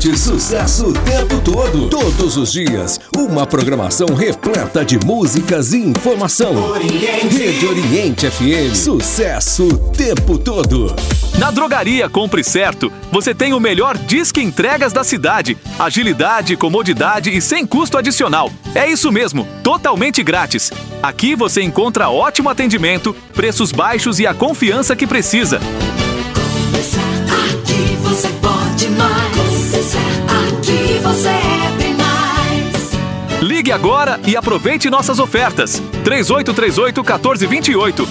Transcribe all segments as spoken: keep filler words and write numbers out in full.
Oriente, sucesso o tempo todo. Todos os dias, uma programação repleta de músicas e informação. Oriente. Rede Oriente F M, sucesso o tempo todo. Na Drogaria Compre Certo, você tem o melhor disque entregas da cidade. Agilidade, comodidade e sem custo adicional. É isso mesmo, totalmente grátis. Aqui você encontra ótimo atendimento, preços baixos e a confiança que precisa. Aqui você pode mais. Aqui você é bem mais. Ligue agora e aproveite nossas ofertas. três oito três oito, um quatro dois oito.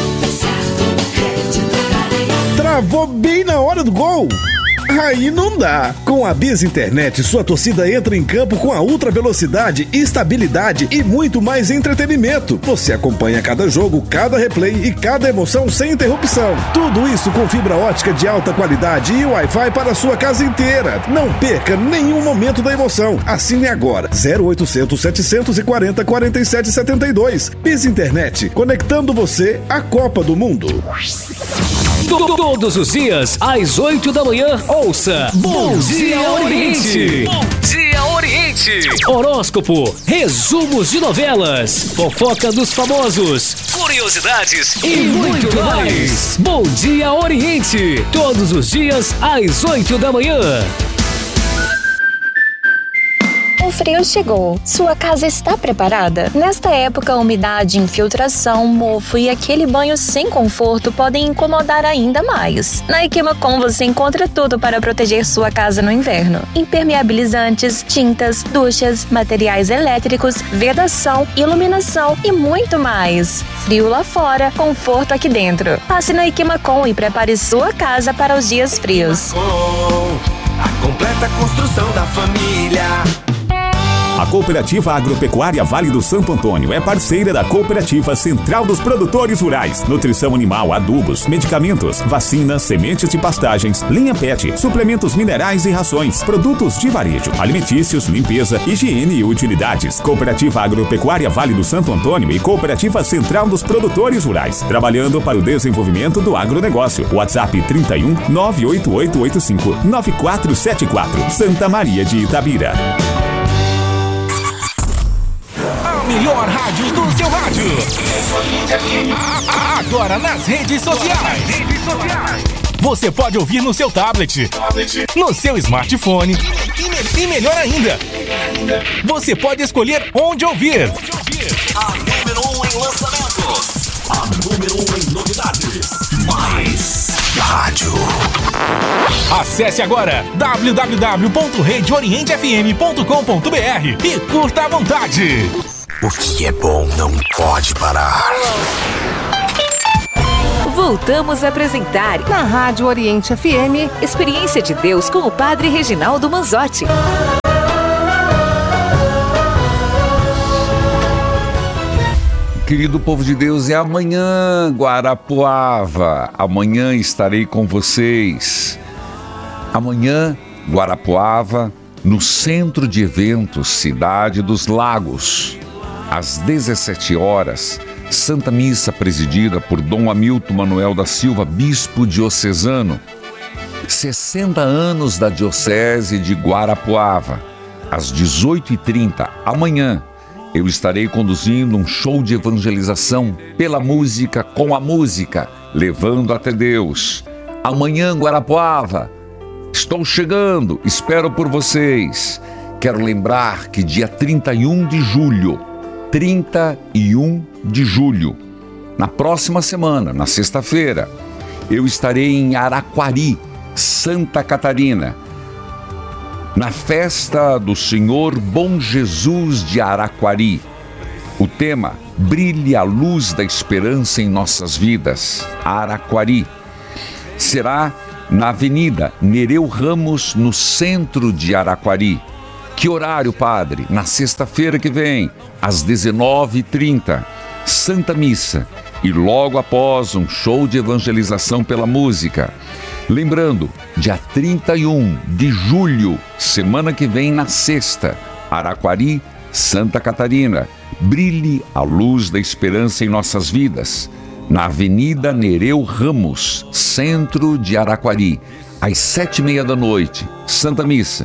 Travou bem na hora do gol. Aí não dá. Com a Biz Internet, sua torcida entra em campo com a ultra velocidade, estabilidade e muito mais entretenimento. Você acompanha cada jogo, cada replay e cada emoção sem interrupção. Tudo isso com fibra ótica de alta qualidade e Wi-Fi para a sua casa inteira. Não perca nenhum momento da emoção. Assine agora. zero oitocentos, setecentos e quarenta, quarenta e sete setenta e dois. Biz Internet, conectando você à Copa do Mundo. Todos os dias, às oito da manhã, ouça Bom Dia Oriente. Bom Dia Oriente. Horóscopo, resumos de novelas, fofoca dos famosos, curiosidades e muito mais. Bom Dia Oriente. Todos os dias, às oito da manhã. O frio chegou. Sua casa está preparada? Nesta época, a umidade, infiltração, mofo e aquele banho sem conforto podem incomodar ainda mais. Na Equimacom você encontra tudo para proteger sua casa no inverno. Impermeabilizantes, tintas, duchas, materiais elétricos, vedação, iluminação e muito mais. Frio lá fora, conforto aqui dentro. Passe na Equimacom e prepare sua casa para os dias frios. A completa construção da família. A Cooperativa Agropecuária Vale do Santo Antônio é parceira da Cooperativa Central dos Produtores Rurais. Nutrição animal, adubos, medicamentos, vacinas, sementes de pastagens, linha pet, suplementos minerais e rações, produtos de varejo, alimentícios, limpeza, higiene e utilidades. Cooperativa Agropecuária Vale do Santo Antônio e Cooperativa Central dos Produtores Rurais. Trabalhando para o desenvolvimento do agronegócio. WhatsApp trinta e um, nove oito oito oito cinco, nove quatro sete quatro. Santa Maria de Itabira. Melhor rádio do seu rádio. Agora nas redes sociais. Você pode ouvir no seu tablet, no seu smartphone e melhor ainda, você pode escolher onde ouvir. A número um em lançamentos. A número um em novidades. Mais rádio. Acesse agora w w w ponto rede oriente f m ponto com ponto b r e curta à vontade. O que é bom não pode parar. Voltamos a apresentar na Rádio Oriente F M Experiência de Deus com o Padre Reginaldo Manzotti. Querido povo de Deus, é amanhã, Guarapuava. Amanhã estarei com vocês. Amanhã, Guarapuava, no Centro de Eventos Cidade dos Lagos. Às dezessete horas, Santa Missa presidida por Dom Hamilton Manuel da Silva, bispo diocesano. sessenta anos da Diocese de Guarapuava. Às dezoito e trinta, amanhã, eu estarei conduzindo um show de evangelização pela música, com a música, levando até Deus. Amanhã, Guarapuava, estou chegando, espero por vocês. Quero lembrar que dia trinta e um de julho, trinta e um de julho, na próxima semana, na sexta-feira, eu estarei em Araquari, Santa Catarina, na festa do Senhor Bom Jesus de Araquari. O tema: Brilhe a luz da esperança em nossas vidas. Araquari. Será na Avenida Nereu Ramos, no centro de Araquari. Que horário, padre? Na sexta-feira que vem, às dezenove e trinta. Santa Missa. E logo após, um show de evangelização pela música. Lembrando, dia trinta e um de julho, semana que vem, na sexta, Araquari, Santa Catarina. Brilhe a luz da esperança em nossas vidas. Na Avenida Nereu Ramos, centro de Araquari. Às sete e meia da noite, Santa Missa.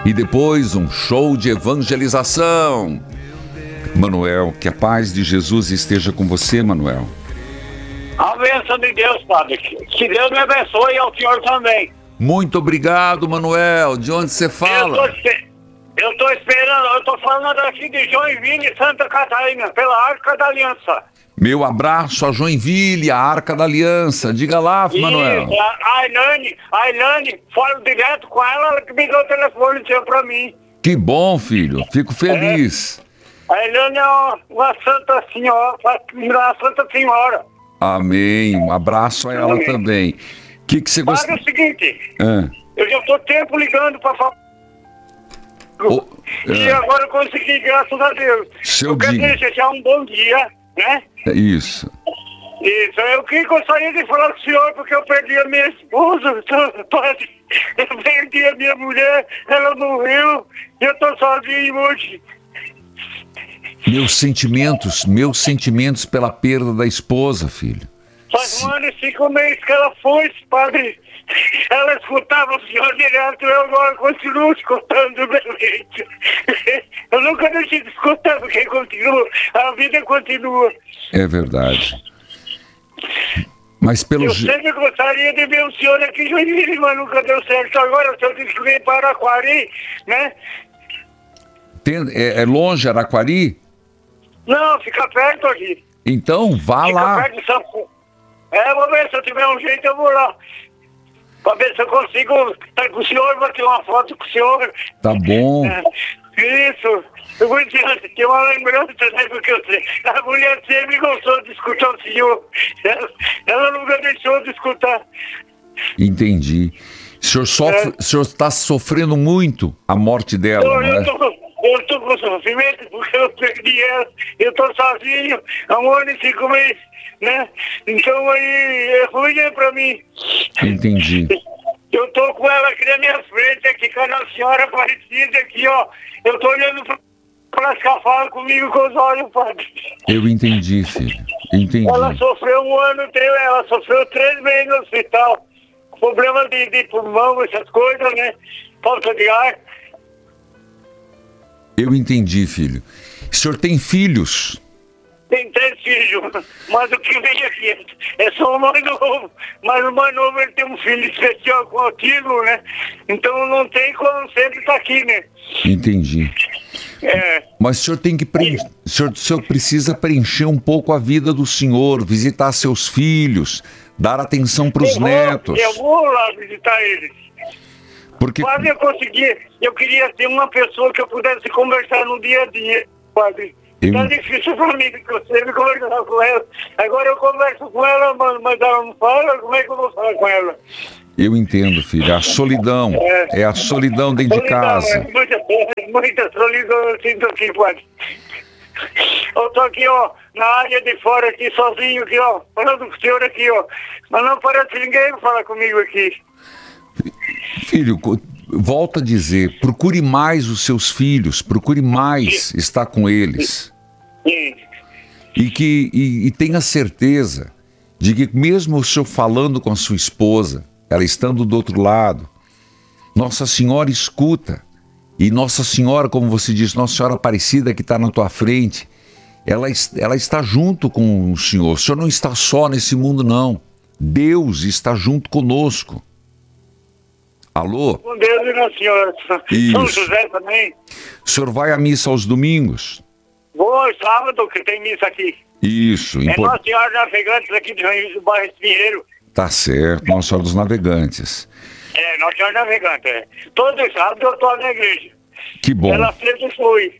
e depois um show de evangelização. Manuel, que a paz de Jesus esteja com você, Manuel. A bênção de Deus, Padre. Que Deus me abençoe e ao senhor também. Muito obrigado, Manuel. De onde você fala? Eu estou esperando, eu estou falando aqui de Joinville, Santa Catarina, pela Arca da Aliança. Meu abraço a Joinville, a Arca da Aliança. Diga lá, Manuel. Isso, a Ailane, a Ailane, falo direto com ela, ela que me deu o telefone e deu pra mim. Que bom, filho. Fico feliz. É. A Ailane é uma, uma santa senhora, uma santa senhora. Amém. Um abraço a ela Amém. também. O que, que você gosta? Mas é o seguinte, Ah. eu já estou tempo ligando para falar. Oh, e é. agora eu consegui, graças a Deus. Seu eu quero dia. desejar um bom dia, né? É isso. Isso, eu que gostaria de falar com o senhor, porque eu perdi a minha esposa, padre. Eu perdi a minha mulher, ela morreu, e eu tô sozinho hoje. Meus sentimentos, meus sentimentos pela perda da esposa, filho. Faz um ano e cinco meses que ela foi, padre. Ela escutava o senhor direto, eu agora continuo escutando o meu jeito. Eu nunca deixei de escutar, porque continua, a vida continua. É verdade. Mas pelo Eu je- sempre gostaria de ver o senhor aqui em Joinville, mas nunca deu certo. Agora o senhor tem que vir para Araquari, né? Tem- é, é longe Araquari? Não, fica perto aqui. Então vá Fica lá. perto de São Paulo. É, vou ver se eu tiver um jeito, eu vou lá. Pra ver se eu consigo estar com o senhor, vou tirar uma foto com o senhor. Tá bom. É, isso. Eu vou dizer, tem uma lembrança, né, porque eu sei. A mulher sempre gostou de escutar o senhor. Ela, ela nunca deixou de escutar. Entendi. O senhor sofre, o senhor está sofrendo muito a morte dela, Eu, não eu, é? tô, eu tô com sofrimento porque eu perdi ela. Eu tô sozinho há um ano e cinco meses, né? Então aí é ruim, né, pra mim. Entendi. Eu tô com ela aqui na minha frente, aqui com a Nossa Senhora Aparecida, aqui, ó. Eu tô olhando pra ela que ela fala comigo com os olhos, padre. Eu entendi, filho. Entendi. Ela sofreu um ano inteiro, ela sofreu três meses no hospital. Problema de, de pulmão, essas coisas, né? Falta de ar. Eu entendi, filho. O senhor tem filhos? Tem três filhos, mas o que vem aqui é só o mais novo. Mas o mais novo ele tem um filho especial com autismo, né? Então não tem como sempre estar aqui, né? Entendi. É. Mas o senhor tem que preencher, o senhor, o senhor precisa preencher um pouco a vida do senhor, visitar seus filhos, dar atenção para os eu vou, netos. Eu vou lá visitar eles. Porque Quase eu consegui. Eu queria ter uma pessoa que eu pudesse conversar no dia a dia, padre. Eu- Tá difícil pra mim, porque eu sempre conversava com ela. Agora eu converso com ela, mas, mas ela não fala, como é que eu vou falar com ela? eu entendo, filho. A solidão. É. É a solidão dentro de Solidão, casa. é muita, muita solidão eu sinto aqui, padre. Eu tô aqui, ó, na área de fora aqui, sozinho aqui, ó, falando com o senhor aqui, ó. Mas não parece ninguém falar comigo aqui. Filho, co- volto a dizer, procure mais os seus filhos, procure mais estar com eles. Sim. E que e, e tenha certeza de que mesmo o senhor falando com a sua esposa, ela estando do outro lado, Nossa Senhora escuta. E Nossa Senhora, como você diz, Nossa Senhora Aparecida que está na tua frente, ela, es- ela está junto com o Senhor. O Senhor não está só nesse mundo, não. Deus está junto conosco. Alô? Com Deus e Nossa Senhora. Isso. São José também. O senhor vai à missa aos domingos? Vou sábado, que tem missa aqui. Isso, É impor- Nossa Senhora Navegantes aqui de Joinville, do bairro Espinheiro. tá certo, Nossa Senhora dos Navegantes. É, Nossa Senhora Navegante, é. Todo sábado eu tô na igreja. Que bom. Ela sempre foi.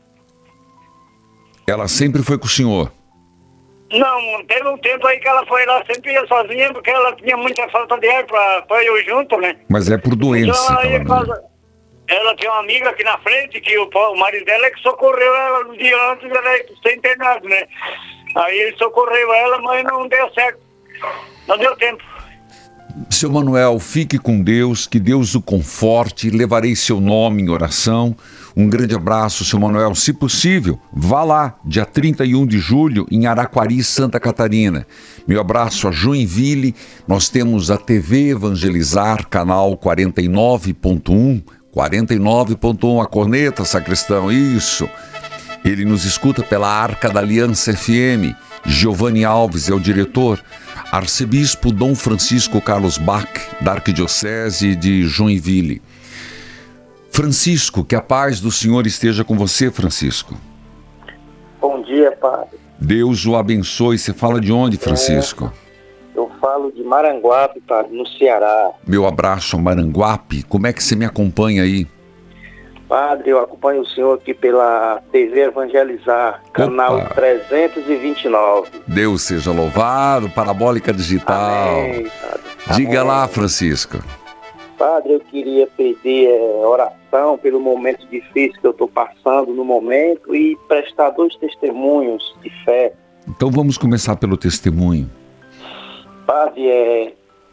Ela sempre foi com o senhor. Não, teve um tempo aí que ela foi lá, sempre ia sozinha, porque ela tinha muita falta de ar pra, pra eu junto, né? Mas é por doença. Então ela que ia ela em não- casa. Ela tem uma amiga aqui na frente, que o, o marido dela é que socorreu ela no dia antes dela ir ser internado, né? Aí ele socorreu ela, mas não deu certo. Não deu tempo. Seu Manuel, fique com Deus, que Deus o conforte, levarei seu nome em oração. Um grande abraço, seu Manuel. Se possível, vá lá, dia trinta e um de julho, em Araquari, Santa Catarina. Meu abraço a Joinville. Nós temos a T V Evangelizar, canal quarenta e nove ponto um, quarenta e nove ponto um, a corneta, sacristão, isso. Ele nos escuta pela Arca da Aliança F M. Giovanni Alves é o diretor. Arcebispo Dom Francisco Carlos Bach, da Arquidiocese de Joinville. Francisco, que a paz do Senhor esteja com você, Francisco. Bom dia, padre. Deus o abençoe. Você fala de onde, Francisco? É, eu falo de Maranguape, padre, no Ceará. Meu abraço a Maranguape. Como é que você me acompanha aí? Padre, eu acompanho o senhor aqui pela T V Evangelizar, canal Opa. trezentos e vinte e nove. Deus seja louvado, Parabólica Digital. Amém, padre. Diga Amém. lá, Francisco. Padre, eu queria pedir é, oração pelo momento difícil que eu estou passando no momento e prestar dois testemunhos de fé. Então vamos começar pelo testemunho. Padre, é...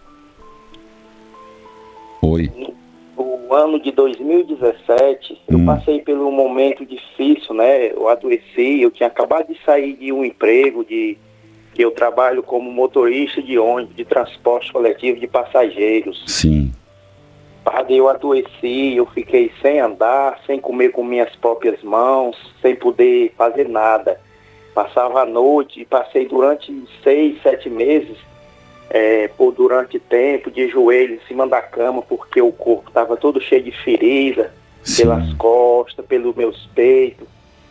Oi. No ano de dois mil e dezessete, hum. eu passei por um momento difícil, né? Eu adoeci, eu tinha acabado de sair de um emprego, de que eu trabalho como motorista de ônibus, de transporte coletivo de passageiros. Sim. Padre, eu adoeci, eu fiquei sem andar, sem comer com minhas próprias mãos, sem poder fazer nada. Passava a noite e passei durante seis, sete meses, é, por durante tempo, de joelho em cima da cama, porque o corpo estava todo cheio de ferida, Sim. pelas costas, pelos meus peitos,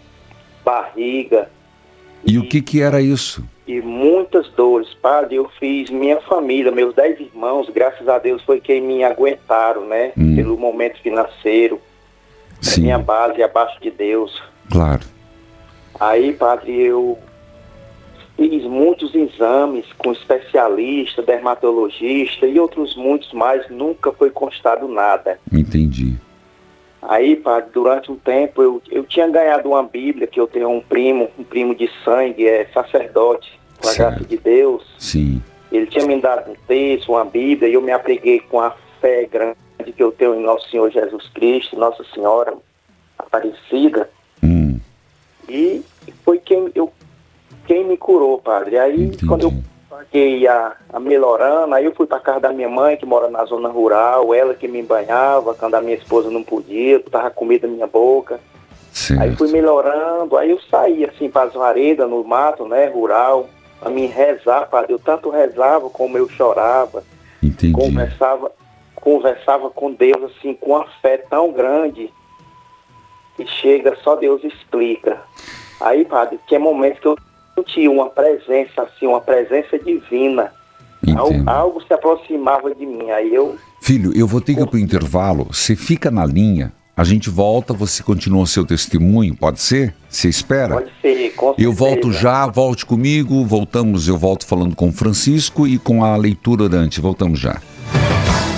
barriga. E, e o que que era isso? E muitas dores. Padre, eu fiz minha família, meus dez irmãos, graças a Deus foi quem me aguentaram, né? Hum. Pelo momento financeiro. Sim. Minha base é abaixo de Deus. Claro. Aí, padre, eu fiz muitos exames com especialista, dermatologista e outros muitos mais, nunca foi constado nada. Entendi. Aí, padre, durante um tempo, eu, eu tinha ganhado uma Bíblia, que eu tenho um primo, um primo de sangue, é sacerdote, com a graça de Deus. Sim. Ele tinha me dado um texto, uma Bíblia, e eu me apeguei com a fé grande que eu tenho em Nosso Senhor Jesus Cristo, Nossa Senhora Aparecida. Hum. E foi quem, eu, quem me curou, padre. Aí, Entendi. Quando eu paguei a, a melhorando, aí eu fui para casa da minha mãe, que mora na zona rural, ela que me banhava, quando a minha esposa não podia, tava comida na minha boca. Certo. Aí fui melhorando, aí eu saí assim para as varedas, no mato, né, rural, para me rezar, padre. Eu tanto rezava como eu chorava. Entendi. Conversava, conversava com Deus, assim, com uma fé tão grande, que chega, só Deus explica. Aí, padre, tinha momentos que eu senti uma presença, assim, uma presença divina. Algo, algo se aproximava de mim. Aí eu... Filho, eu vou ter que ir para o intervalo. Você fica na linha, a gente volta, você continua o seu testemunho, pode ser? Você espera? Pode ser, com certeza. Eu volto já, volte comigo, voltamos, eu volto falando com o Francisco e com a leitura orante. Voltamos já.